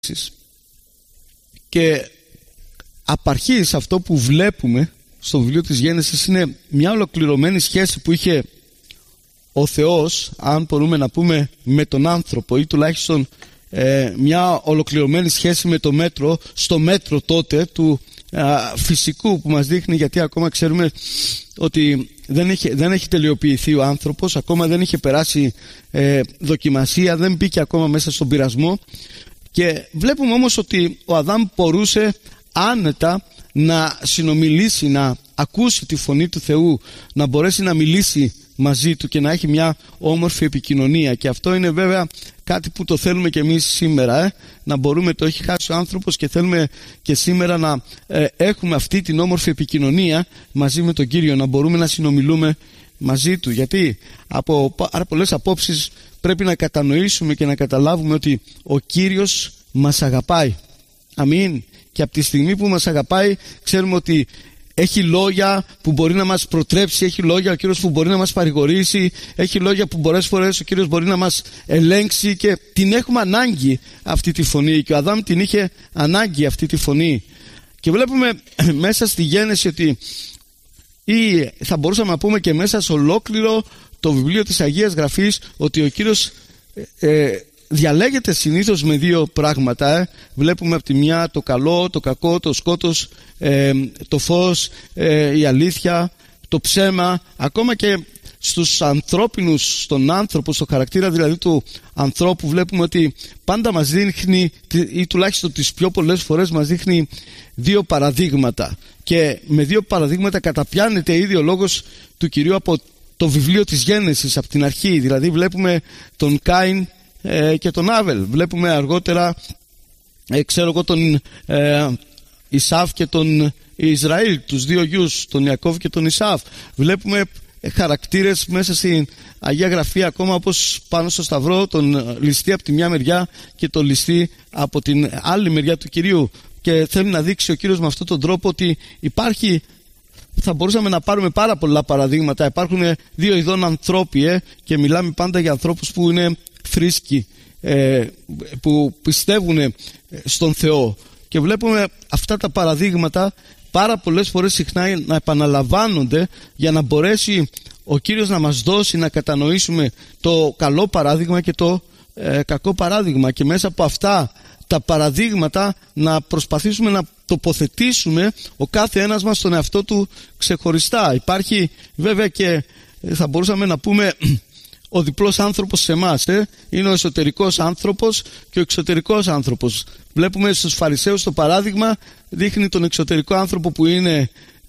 Και απ' αρχής αυτό που βλέπουμε στο βιβλίο της Γένεσης είναι μια ολοκληρωμένη σχέση που είχε ο Θεός, αν μπορούμε να πούμε, με τον άνθρωπο, ή τουλάχιστον μια ολοκληρωμένη σχέση με το μέτρο, στο μέτρο τότε του φυσικού που μας δείχνει, γιατί ακόμα ξέρουμε ότι δεν έχει τελειοποιηθεί ο άνθρωπος, ακόμα δεν είχε περάσει δοκιμασία, δεν μπήκε ακόμα μέσα στον πειρασμό. Και βλέπουμε όμως ότι ο Αδάμ μπορούσε άνετα να συνομιλήσει, να ακούσει τη φωνή του Θεού, να μπορέσει να μιλήσει μαζί του και να έχει μια όμορφη επικοινωνία. Και αυτό είναι βέβαια κάτι που το θέλουμε και εμείς σήμερα, να μπορούμε, το έχει χάσει ο άνθρωπος και θέλουμε και σήμερα να έχουμε αυτή την όμορφη επικοινωνία μαζί με τον Κύριο, να μπορούμε να συνομιλούμε μαζί του. Γιατί από πάρα πολλές απόψεις πρέπει να κατανοήσουμε και να καταλάβουμε ότι ο Κύριος μας αγαπάει. Αμήν. Και από τη στιγμή που μας αγαπάει, ξέρουμε ότι έχει λόγια που μπορεί να μας προτρέψει, έχει λόγια ο Κύριος που μπορεί να μας παρηγορήσει, έχει λόγια που πολλές φορές ο Κύριος μπορεί να μας ελέγξει, και την έχουμε ανάγκη αυτή τη φωνή, και ο Αδάμ την είχε ανάγκη αυτή τη φωνή. Και βλέπουμε μέσα στη Γένεση ότι, ή θα μπορούσαμε να πούμε και μέσα σε ολόκληρο το βιβλίο της Αγίας Γραφής, ότι ο Κύριος διαλέγεται συνήθως με δύο πράγματα. Βλέπουμε από τη μια το καλό, το κακό, το σκότος, το φως, η αλήθεια, το ψέμα. Ακόμα και στους ανθρώπινους, στον άνθρωπο, στο χαρακτήρα δηλαδή του ανθρώπου, βλέπουμε ότι πάντα μας δείχνει, ή τουλάχιστον τις πιο πολλές φορές μας δείχνει, δύο παραδείγματα. Και με δύο παραδείγματα καταπιάνεται ήδη ο λόγος του Κυρίου από το βιβλίο της Γένεσης, από την αρχή. Δηλαδή βλέπουμε τον Κάιν και τον Άβελ. Βλέπουμε αργότερα τον Ισαύ και τον Ισραήλ, τους δύο γιους, τον Ιακώβ και τον Ισαύ. Βλέπουμε χαρακτήρες μέσα στην Αγία Γραφή, ακόμα όπως πάνω στο Σταυρό, τον ληστή από τη μια μεριά και τον ληστή από την άλλη μεριά του Κυρίου. Και θέλει να δείξει ο Κύριος με αυτόν τον τρόπο ότι υπάρχει, θα μπορούσαμε να πάρουμε πάρα πολλά παραδείγματα. Υπάρχουν δύο ειδών ανθρώποι, και μιλάμε πάντα για ανθρώπους που είναι θρήσκοι, που πιστεύουν στον Θεό, και βλέπουμε αυτά τα παραδείγματα πάρα πολλές φορές συχνά να επαναλαμβάνονται για να μπορέσει ο Κύριος να μας δώσει να κατανοήσουμε το καλό παράδειγμα και το κακό παράδειγμα, και μέσα από αυτά τα παραδείγματα να προσπαθήσουμε να τοποθετήσουμε ο κάθε ένας μας τον εαυτό του ξεχωριστά. Υπάρχει βέβαια και, θα μπορούσαμε να πούμε, ο διπλός άνθρωπος σε εμάς, είναι ο εσωτερικός άνθρωπος και ο εξωτερικός άνθρωπος. Βλέπουμε στους Φαρισαίους το παράδειγμα, δείχνει τον εξωτερικό άνθρωπο που είναι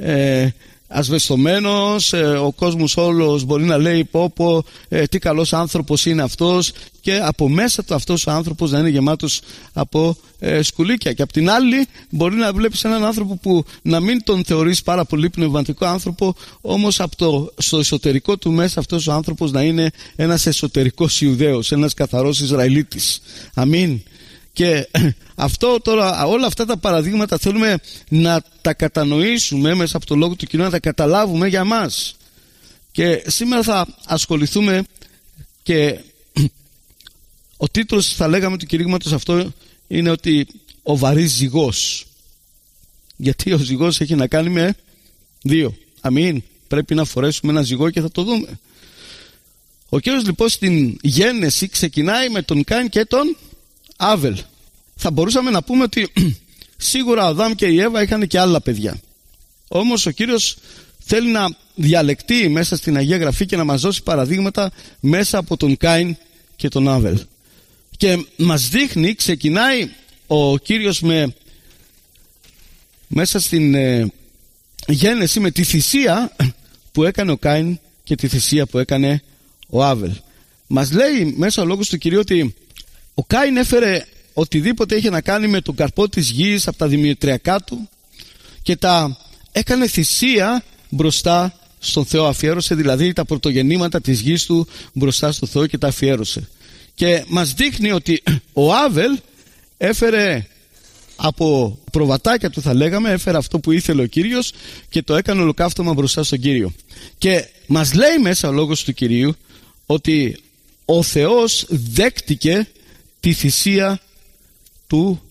ασβεστομένος, ο κόσμος όλος μπορεί να λέει πω τι καλός άνθρωπος είναι αυτός, και από μέσα του αυτός ο άνθρωπος να είναι γεμάτος από σκουλίκια. Και απ' την άλλη μπορεί να βλέπεις έναν άνθρωπο που να μην τον θεωρείς πάρα πολύ πνευματικό άνθρωπο, όμως στο εσωτερικό του μέσα αυτός ο άνθρωπος να είναι ένας εσωτερικός Ιουδαίος, ένας καθαρός Ισραηλίτης. Αμήν. Και αυτό τώρα, όλα αυτά τα παραδείγματα θέλουμε να τα κατανοήσουμε μέσα από το λόγο του Κυρίου, να τα καταλάβουμε για μας. Και σήμερα θα ασχοληθούμε, και ο τίτλος, θα λέγαμε, του κηρύγματος αυτό είναι ότι ο βαρύς ζυγός. Γιατί ο ζυγός έχει να κάνει με δύο. Αμήν. Πρέπει να φορέσουμε ένα ζυγό και θα το δούμε. Ο Κύριος λοιπόν στην Γένεση ξεκινάει με τον Κάιν και τον Άβελ. Θα μπορούσαμε να πούμε ότι σίγουρα ο Αδάμ και η Εύα είχαν και άλλα παιδιά. Όμως ο Κύριος θέλει να διαλεκτεί μέσα στην Αγία Γραφή και να μας δώσει παραδείγματα μέσα από τον Κάιν και τον Άβελ. Και μας δείχνει, ξεκινάει ο Κύριος μέσα στην Γένεση με τη θυσία που έκανε ο Κάιν και τη θυσία που έκανε ο Άβελ. Μας λέει μέσα ο λόγος του Κυρίου ότι ο Κάιν έφερε οτιδήποτε είχε να κάνει με τον καρπό της γης από τα δημητριακά του και τα έκανε θυσία μπροστά στον Θεό. Αφιέρωσε δηλαδή τα πρωτογεννήματα της γης του μπροστά στον Θεό και τα αφιέρωσε. Και μας δείχνει ότι ο Άβελ έφερε από προβατάκια του, θα λέγαμε, έφερε αυτό που ήθελε ο Κύριος και το έκανε ολοκαύτωμα μπροστά στον Κύριο. Και μας λέει μέσα ο λόγος του Κυρίου ότι ο Θεός δέχτηκε τη θυσία του